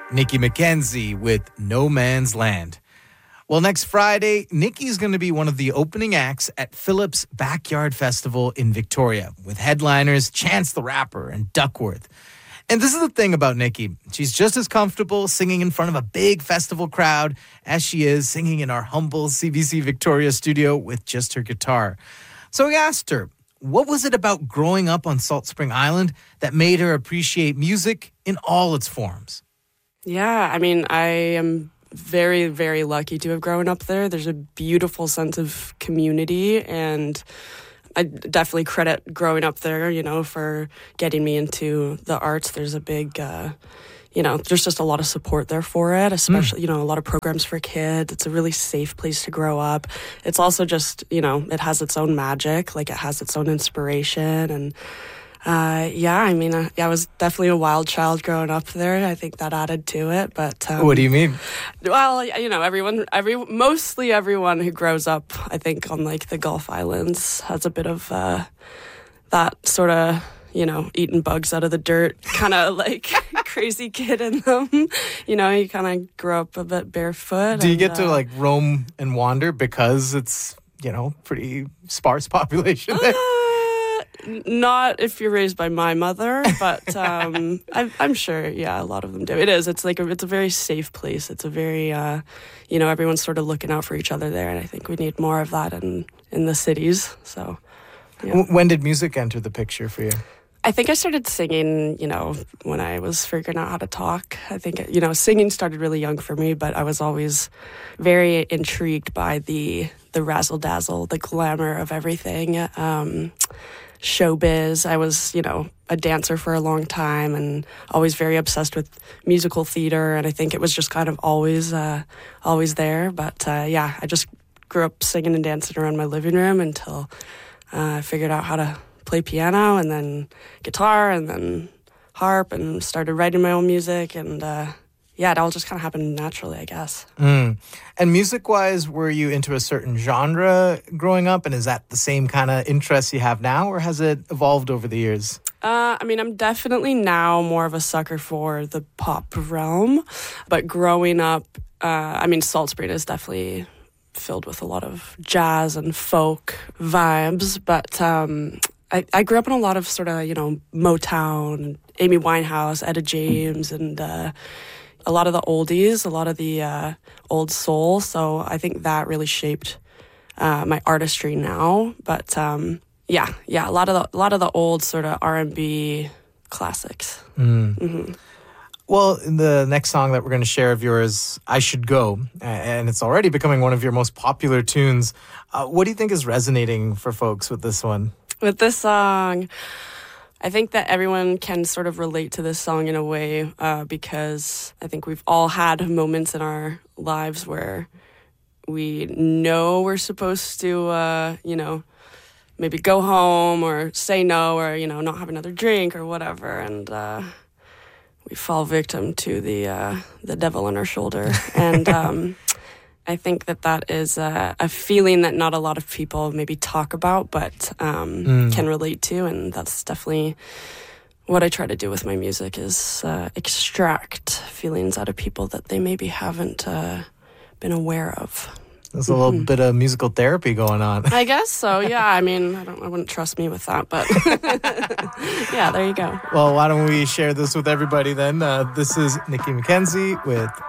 Nikki McKenzie with No Man's Land. Well, next Friday, Nikki's going to be one of the opening acts at Phillips Backyard Festival in Victoria with headliners Chance the Rapper and Duckworth. And this is the thing about Nikki. She's just as comfortable singing in front of a big festival crowd as she is singing in our humble CBC Victoria studio with just her guitar. So we asked her, what was it about growing up on Salt Spring Island that made her appreciate music in all its forms? Yeah, I mean, I am very, very lucky to have grown up there. There's a beautiful sense of community, and I definitely credit growing up there, for getting me into the arts. There's a big, there's just a lot of support there for it, especially, a lot of programs for kids. It's a really safe place to grow up. It's also just, it has its own magic, like it has its own inspiration. And I was definitely a wild child growing up there. I think that added to it. But what do you mean? Well, mostly everyone who grows up, I think, on like the Gulf Islands has a bit of that sort of, eating bugs out of the dirt, kind of like crazy kid in them. You kind of grow up a bit barefoot. Do you get to like roam and wander because it's, pretty sparse population there? Not if you're raised by my mother, but I'm sure, a lot of them do. It is. It's a very safe place. It's a very, everyone's sort of looking out for each other there, and I think we need more of that in the cities. So, yeah. When did music enter the picture for you? I think I started singing, when I was figuring out how to talk. I think, singing started really young for me, but I was always very intrigued by the razzle-dazzle, the glamour of everything. Showbiz. I was, a dancer for a long time and always very obsessed with musical theater. And I think it was just kind of always there. But I just grew up singing and dancing around my living room until I figured out how to play piano and then guitar and then harp and started writing my own music. And it all just kind of happened naturally, I guess. And music-wise, were you into a certain genre growing up? And is that the same kind of interest you have now, or has it evolved over the years? I'm definitely now more of a sucker for the pop realm. But growing up, Salt Spring is definitely filled with a lot of jazz and folk vibes. But I grew up in a lot of sort of, Motown, Amy Winehouse, Etta James, and a lot of the oldies, a lot of the old soul. So I think that really shaped my artistry now. But a lot of the old sort of R&B classics. Mm-hmm. Well, the next song that we're going to share of yours, I Should Go, and it's already becoming one of your most popular tunes. What do you think is resonating for folks with this one? With this song, I think that everyone can sort of relate to this song in a way because I think we've all had moments in our lives where we know we're supposed to, maybe go home or say no or, not have another drink or whatever. And we fall victim to the devil on our shoulder. And I think that is a feeling that not a lot of people maybe talk about, but can relate to. And that's definitely what I try to do with my music is extract feelings out of people that they maybe haven't been aware of. There's a little bit of musical therapy going on. I guess so, yeah. I wouldn't trust me with that, but yeah, there you go. Well, why don't we share this with everybody then? This is Nikki McKenzie with